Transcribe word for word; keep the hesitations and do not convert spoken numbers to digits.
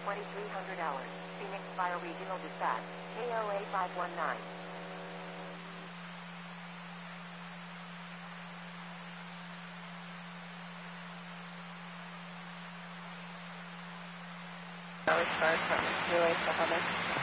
twenty-three hundred hours. Phoenix Fire Regional Dispatch, K O A five one nine. Valley Fire Department, K O A five one nine.